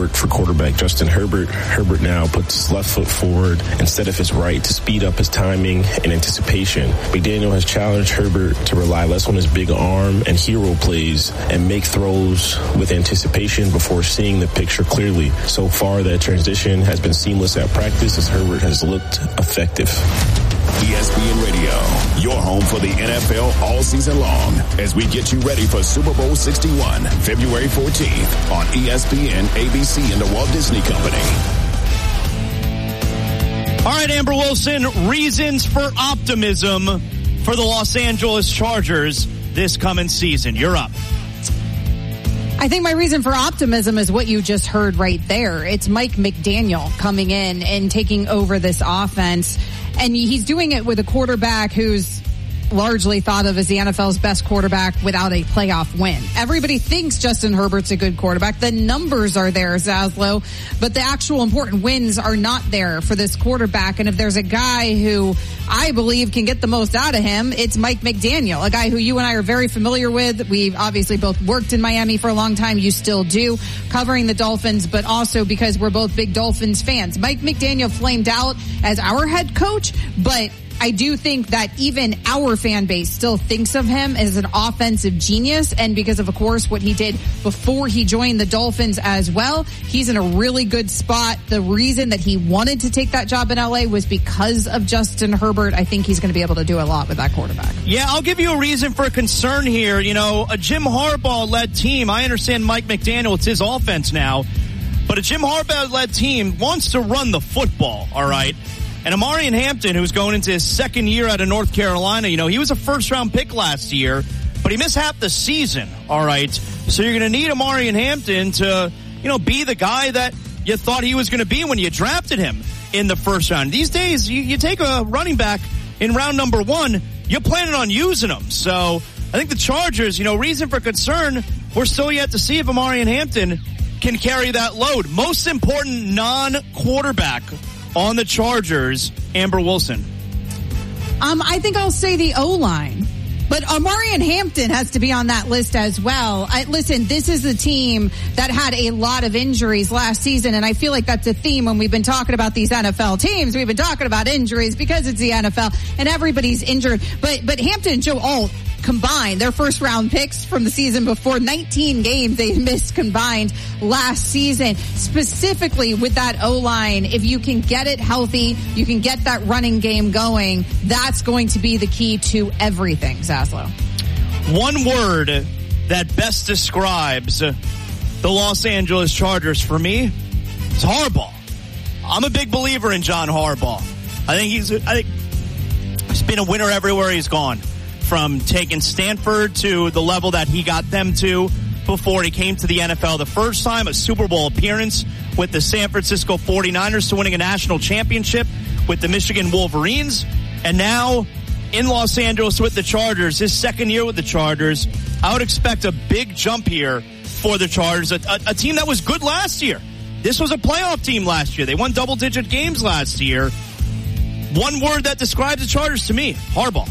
Herbert for quarterback Justin Herbert. Herbert now puts his left foot forward instead of his right to speed up his timing and anticipation. McDaniel has challenged Herbert to rely less on his big arm and hero plays and make throws with anticipation before seeing the picture clearly. So far, that transition has been seamless at practice as Herbert has looked effective. ESPN Radio, your home for the NFL all season long as we get you ready for Super Bowl 61, February 14th on ESPN, ABC, and the Walt Disney Company. All right, Amber Wilson, reasons for optimism for the Los Angeles Chargers this coming season. You're up. I think my reason for optimism is what you just heard right there. It's Mike McDaniel coming in and taking over this offense. And he's doing it with a quarterback who's largely thought of as the NFL's best quarterback without a playoff win. Everybody thinks Justin Herbert's a good quarterback. The numbers are there, Zaslow, but the actual important wins are not there for this quarterback. And if there's a guy who I believe can get the most out of him, it's Mike McDaniel, a guy who you and I are very familiar with. We've obviously both worked in Miami for a long time. You still do, covering the Dolphins, but also because we're both big Dolphins fans. Mike McDaniel flamed out as our head coach, but I do think that even our fan base still thinks of him as an offensive genius. And because of course, what he did before he joined the Dolphins as well, he's in a really good spot. The reason that he wanted to take that job in LA was because of Justin Herbert. I think he's going to be able to do a lot with that quarterback. Yeah, I'll give you a reason for concern here. You know, a Jim Harbaugh-led team, I understand Mike McDaniel, it's his offense now, but a Jim Harbaugh-led team wants to run the football, all right? And Amarian Hampton, who's going into his second year out of North Carolina, you know, he was a first-round pick last year, but he missed half the season, all right? So you're going to need Amarian Hampton to, you know, be the guy that you thought he was going to be when you drafted him in the first round. These days, you take a running back in round number 1, you're planning on using him. So I think the Chargers, you know, reason for concern, we're still yet to see if Amarian Hampton can carry that load. Most important non-quarterback on the Chargers, Amber Wilson. I think I'll say the O-line. But Amarian Hampton has to be on that list as well. Listen, this is a team that had a lot of injuries last season, and I feel like that's a theme when we've been talking about these NFL teams. We've been talking about injuries because it's the NFL, and everybody's injured. But Hampton and Joe Alt combined, their first-round picks from the season before, 19 games they missed combined last season. Specifically with that O-line, if you can get it healthy, you can get that running game going, that's going to be the key to everything, Zaslow. One word that best describes the Los Angeles Chargers for me is Harbaugh. I'm a big believer in John Harbaugh. I think he's been a winner everywhere he's gone. From taking Stanford to the level that he got them to before he came to the NFL the first time, a Super Bowl appearance with the San Francisco 49ers, to winning a national championship with the Michigan Wolverines, and now in Los Angeles with the Chargers, his second year with the Chargers. I would expect a big jump here for the Chargers, a team that was good last year. This was a playoff team last year. They won double-digit games last year. One word that describes the Chargers to me, Harbaugh.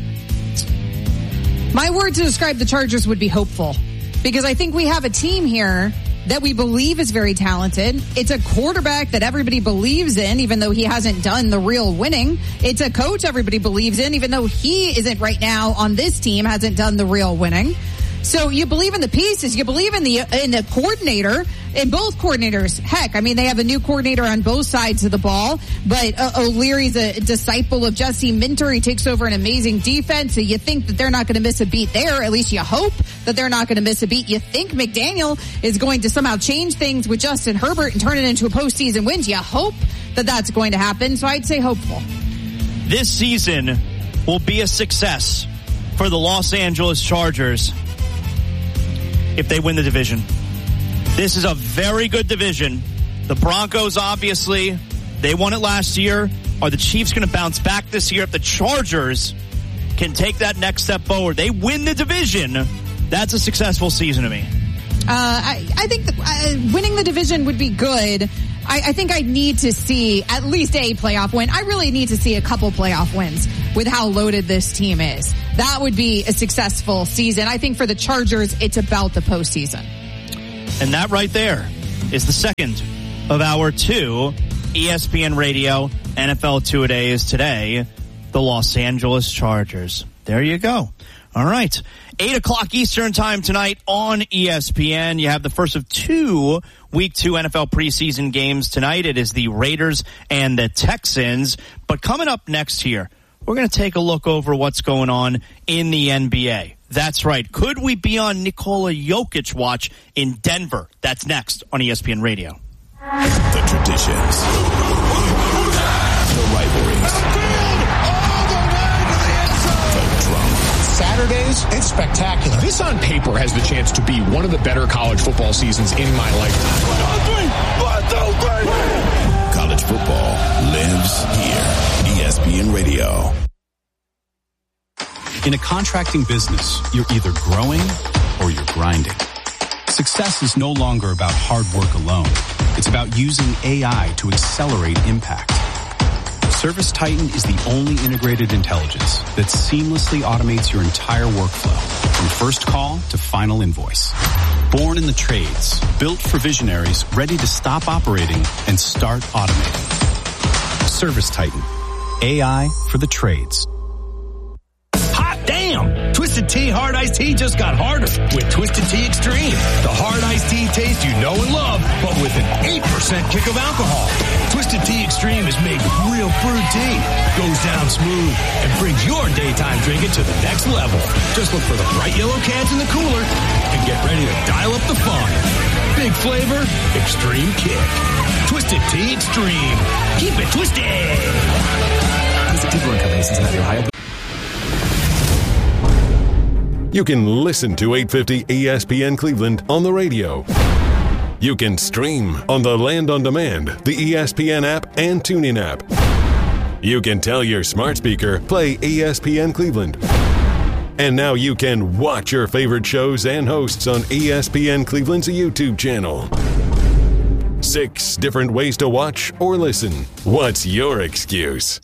My word to describe the Chargers would be hopeful, because I think we have a team here that we believe is very talented. It's a quarterback that everybody believes in, even though he hasn't done the real winning. It's a coach everybody believes in, even though he isn't right now on this team, hasn't done the real winning. So you believe in the pieces, you believe in the coordinator, in both coordinators. Heck, I mean, they have a new coordinator on both sides of the ball, but O'Leary's a disciple of Jesse Minter. He takes over an amazing defense, so you think that they're not going to miss a beat there. At least you hope that they're not going to miss a beat. You think McDaniel is going to somehow change things with Justin Herbert and turn it into a postseason win. You hope that that's going to happen, so I'd say hopeful. This season will be a success for the Los Angeles Chargers if they win the division. This is a very good division. The Broncos, obviously, they won it last year. Are the Chiefs going to bounce back this year? If the Chargers can take that next step forward, they win the division, that's a successful season to me. I think winning the division would be good. I think I need to see at least a playoff win. I really need to see a couple playoff wins with how loaded this team is. That would be a successful season. I think for the Chargers, it's about the postseason. And that right there is the second of our 2 ESPN Radio NFL Two-A-Day is today, the Los Angeles Chargers. There you go. All right. 8 o'clock Eastern time tonight on ESPN. You have the first of 2 Week 2 NFL preseason games tonight. It is the Raiders and the Texans. But coming up next here, we're going to take a look over what's going on in the NBA. That's right. Could we be on Nikola Jokic watch in Denver? That's next on ESPN Radio. The traditions, the rivalries, the drama. Saturdays, it's spectacular. This on paper has the chance to be one of the better college football seasons in my lifetime. 1, 2, 3. College football lives here. ESPN Radio. In a contracting business, you're either growing or you're grinding. Success is no longer about hard work alone. It's about using AI to accelerate impact. ServiceTitan is the only integrated intelligence that seamlessly automates your entire workflow, from first call to final invoice. Born in the trades, built for visionaries ready to stop operating and start automating. ServiceTitan, AI for the trades. Damn! Twisted Tea Hard Iced Tea just got harder with Twisted Tea Extreme. The hard iced tea taste you know and love, but with an 8% kick of alcohol. Twisted Tea Extreme is made with real brewed tea, goes down smooth, and brings your daytime drinking to the next level. Just look for the bright yellow cans in the cooler and get ready to dial up the fun. Big flavor, extreme kick. Twisted Tea Extreme. Keep it twisted. Twisted Tea Brewing Company, Cincinnati, Ohio. You can listen to 850 ESPN Cleveland on the radio. You can stream on the Land on Demand, the ESPN app, and TuneIn app. You can tell your smart speaker, play ESPN Cleveland. And now you can watch your favorite shows and hosts on ESPN Cleveland's YouTube channel. 6 different ways to watch or listen. What's your excuse?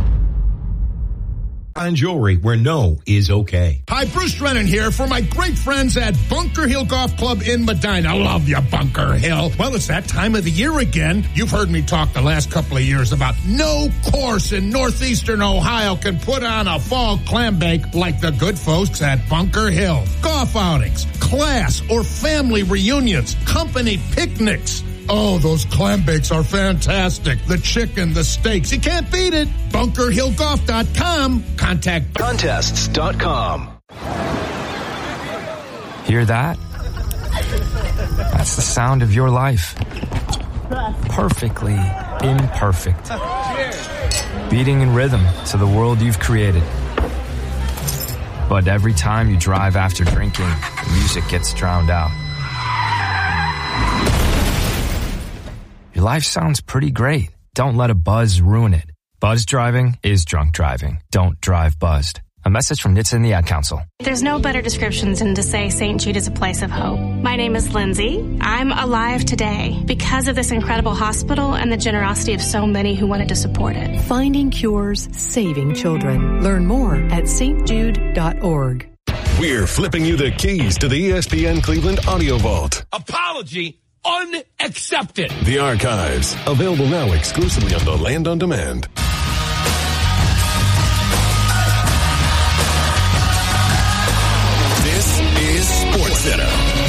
On jewelry where no is okay. Hi, Bruce Drennan here for my great friends at Bunker Hill Golf Club in Medina. I love you, Bunker Hill. Well, it's that time of the year again. You've heard me talk the last couple of years about no course in northeastern Ohio can put on a fall clam bake like the good folks at Bunker Hill. Golf outings, class or family reunions, company picnics. Oh, those clam bakes are fantastic. The chicken, the steaks, you can't beat it. BunkerHillGolf.com. Contact Contests.com. Hear that? That's the sound of your life. Perfectly imperfect. Beating in rhythm to the world you've created. But every time you drive after drinking, the music gets drowned out. Your life sounds pretty great. Don't let a buzz ruin it. Buzz driving is drunk driving. Don't drive buzzed. A message from NHTSA and the Ad Council. There's no better description than to say St. Jude is a place of hope. My name is Lindsay. I'm alive today because of this incredible hospital and the generosity of so many who wanted to support it. Finding cures, saving children. Learn more at stjude.org. We're flipping you the keys to the ESPN Cleveland Audio Vault. Apology unaccepted. The archives, available now exclusively on the Land on Demand. This is SportsCenter.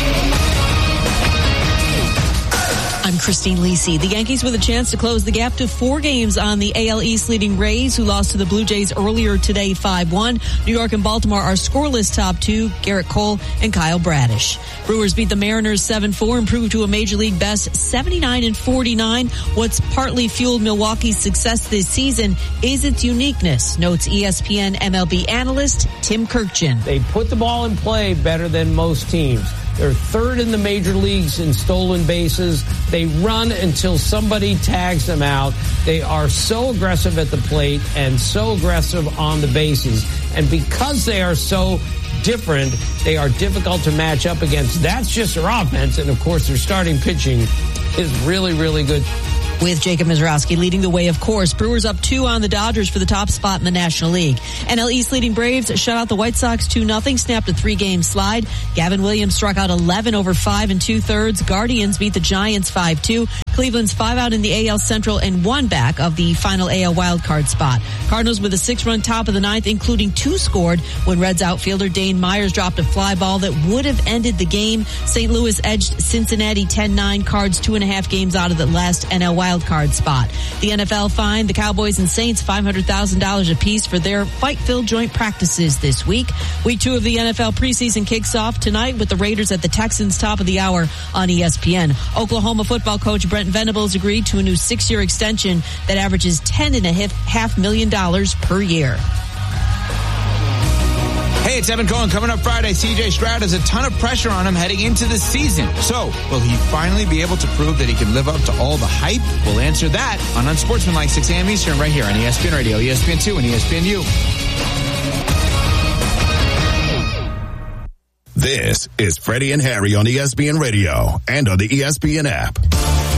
I'm Christine Lisi. The Yankees with a chance to close the gap to 4 games on the AL East leading Rays, who lost to the Blue Jays earlier today 5-1. New York and Baltimore are scoreless top 2, Garrett Cole and Kyle Bradish. Brewers beat the Mariners 7-4, improved to a Major League best 79-49. What's partly fueled Milwaukee's success this season is its uniqueness, notes ESPN MLB analyst Tim Kirkjian. They put the ball in play better than most teams. They're third in the major leagues in stolen bases. They run until somebody tags them out. They are so aggressive at the plate and so aggressive on the bases. And because they are so different, they are difficult to match up against. That's just their offense. And, of course, their starting pitching is really, really good. with Jacob Mizrowski leading the way, of course. Brewers up 2 on the Dodgers for the top spot in the National League. NL East leading Braves shut out the White Sox 2-0, snapped a 3-game slide. Gavin Williams struck out 11 over 5 2/3. Guardians beat the Giants 5-2. Cleveland's 5 out in the AL Central and 1 back of the final AL wildcard spot. Cardinals with a 6-run top of the 9th, including 2 scored when Reds outfielder Dane Myers dropped a fly ball that would have ended the game. St. Louis edged Cincinnati 10-9. Cards 2.5 games out of the last NL wildcard spot. The NFL fined the Cowboys and Saints $500,000 apiece for their fight-filled joint practices this week. Week 2 of the NFL preseason kicks off tonight with the Raiders at the Texans top of the hour on ESPN. Oklahoma football coach Brent Venables agreed to a new 6-year extension that averages $10.5 million per year. Hey, it's Evan Cohen. Coming up Friday, C.J. Stroud has a ton of pressure on him heading into the season. So, will he finally be able to prove that he can live up to all the hype? We'll answer that on Unsportsmanlike 6 a.m. Eastern right here on ESPN Radio, ESPN2, and ESPNU. This is Freddie and Harry on ESPN Radio and on the ESPN app.